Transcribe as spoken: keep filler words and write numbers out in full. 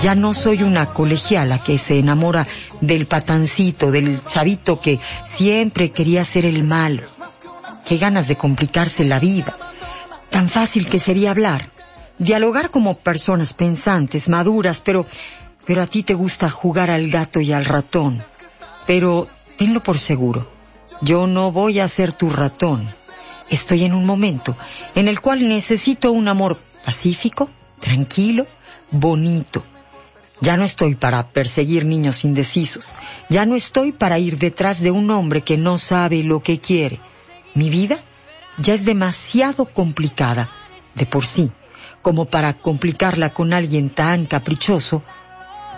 Ya no soy una colegiala que se enamora del patancito, del chavito que siempre quería ser el malo. Qué ganas de complicarse la vida. Tan fácil que sería hablar, dialogar como personas pensantes, maduras, pero, pero a ti te gusta jugar al gato y al ratón. Pero tenlo por seguro, yo no voy a ser tu ratón. Estoy en un momento en el cual necesito un amor pacífico, tranquilo, bonito. Ya no estoy para perseguir niños indecisos. Ya no estoy para ir detrás de un hombre que no sabe lo que quiere. Mi vida ya es demasiado complicada de por sí, como para complicarla con alguien tan caprichoso